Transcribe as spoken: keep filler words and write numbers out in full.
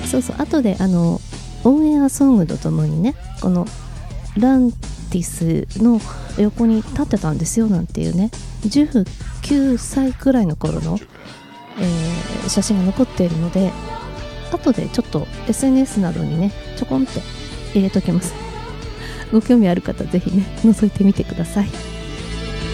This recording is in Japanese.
そうそう、後であのオンエアソングとともにね、このランティスの横に立ってたんですよなんていうね、じゅうきゅうさいくらいの頃の、えー写真が残っているので、後でちょっと エスエヌエス などにねちょこんって入れときます。ご興味ある方ぜひね覗いてみてください。